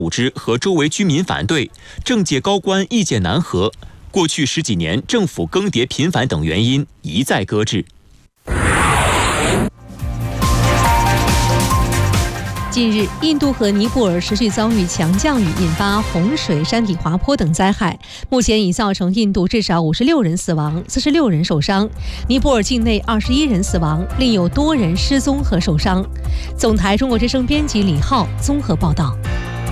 组织和周围居民反对，政界高官意见难合。过去10几年，政府更迭频繁等原因一再搁置。 近日，印度和尼泊尔持续遭遇强降雨，引发洪水、山体滑坡等灾害。目前已造成印度至少56人死亡，46人受伤；尼泊尔境内21人死亡，另有多人失踪和受伤。总台中国之声编辑李浩综合报道。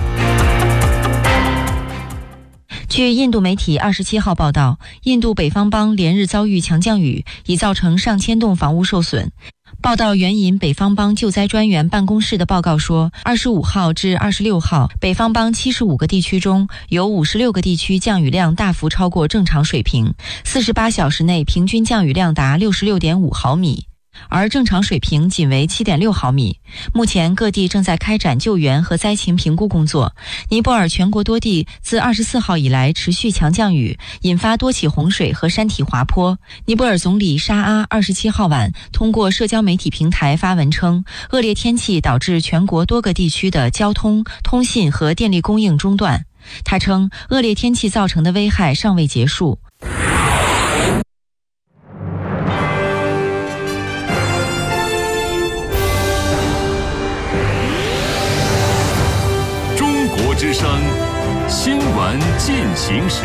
据印度媒体27号报道，印度北方邦连日遭遇强降雨，已造成上千栋房屋受损。报道援引北方邦救灾专员办公室的报告说，25号至26号，北方邦75个地区中有56个地区降雨量大幅超过正常水平，48小时内平均降雨量达66.5毫米。而正常水平仅为7.6毫米。目前各地正在开展救援和灾情评估工作。尼泊尔全国多地自24号以来持续强降雨，引发多起洪水和山体滑坡。尼泊尔总理沙阿27号晚通过社交媒体平台发文称，恶劣天气导致全国多个地区的交通、通信和电力供应中断。他称，恶劣天气造成的危害尚未结束。 之声新闻进行时，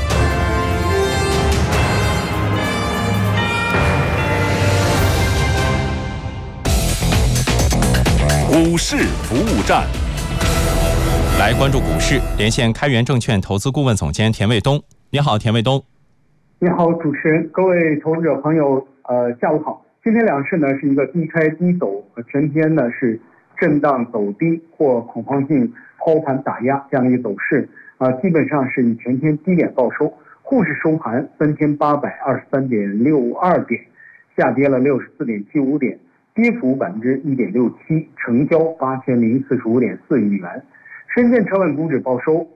股市服务站。 来关注股市，连线开源证券投资顾问总监田卫东。你好，田卫东。 你好，主持人，各位投资者朋友，下午好。今天两市呢是一个低开低走，全天呢是震荡走低或恐慌性抛盘打压这样一个走势，基本上是以全天低点报收。沪市收盘3823.62点，下跌了64.75点，跌幅1.67%，成交8045.4亿元。深圳成稳股指报收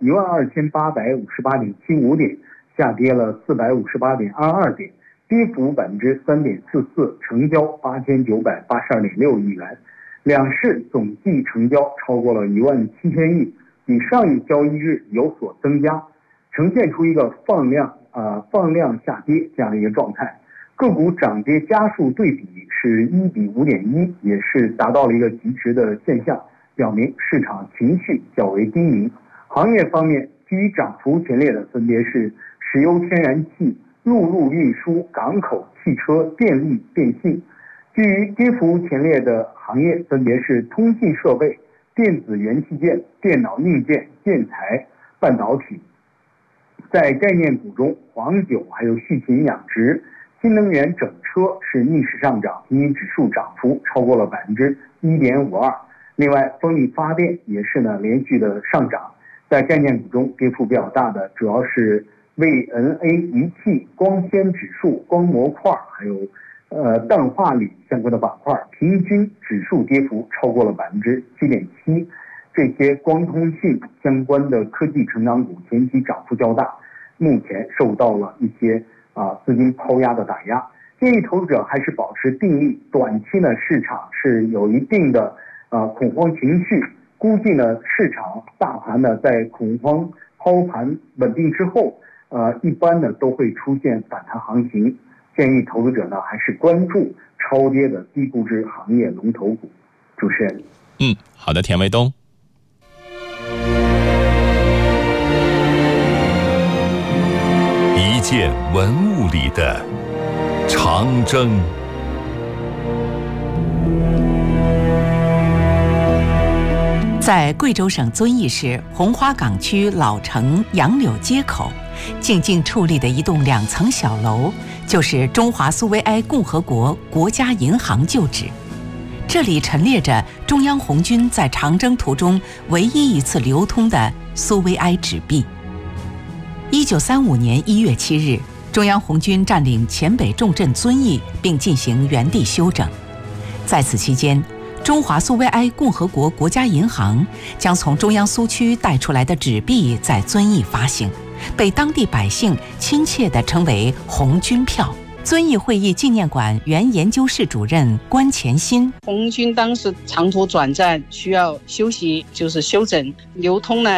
12858.75点，下跌了458.22点，跌幅3.44%，成交8982.6亿元。两市总计成交超过了17000亿，比上一交易日有所增加，呈现出一个放量下跌这样的一个状态。个股涨跌家数对比是1比5.1，也是达到了一个极值的现象，表明市场情绪较为低迷。行业方面，基于涨幅前列的分别是石油天然气、陆路运输、港口、汽车、电力、电信。基于跌幅前列的行业分别是通信设备、电子元器件、电脑硬件、建材、半导体。在概念股中，黄酒还有畜禽养殖、新能源整车是逆势上涨，因指数涨幅超过了1.52%。另外，风力发电也是连续的上涨。在概念股中，跌幅比较大的主要是VNA 仪器、光纤指数、光模块还有氮化铝相关的板块，平均指数跌幅超过了7.7%。这些光通信相关的科技成长股前期涨幅较大，目前受到了一些资金抛压的打压。建议投资者还是保持定力，短期市场是有一定的恐慌情绪，估计市场大盘在恐慌抛盘稳定之后，一般都会出现反弹行情。建议投资者还是关注超跌的低估值行业龙头股。主持人， 好的，田卫东。 一件文物里的长征。 在贵州省遵义市红花岗区老城杨柳街口，静静矗立的一栋2层小楼，就是中华苏维埃共和国国家银行旧址。这里陈列着中央红军在长征途中唯一一次流通的苏维埃纸币。1935年1月7日，中央红军占领黔北重镇遵义，并进行原地修整。在此期间，中华苏维埃共和国国家银行将从中央苏区带出来的纸币在遵义发行，被当地百姓亲切地称为红军票。遵义会议纪念馆原研究室主任关前新： 红军当时长途转战需要休息，就是休整，流通